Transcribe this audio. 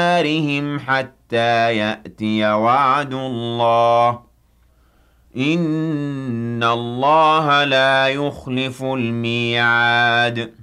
نارهم حتى يأتي وعد الله إن الله لا يخلف الميعاد